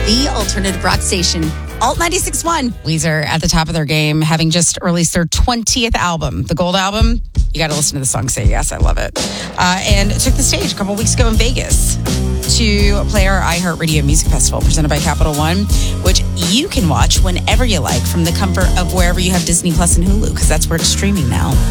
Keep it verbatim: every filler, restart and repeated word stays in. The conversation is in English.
the alternative rock station, Alt ninety-six point one. Weezer at the top of their game, having just released their twentieth album, the Gold Album. You got to listen to the song Say Yes. I love it. Uh, and took the stage a couple weeks ago in Vegas to play our iHeartRadio Music Festival presented by Capital One, which you can watch whenever you like from the comfort of wherever you have Disney Plus and Hulu, because that's where it's streaming now.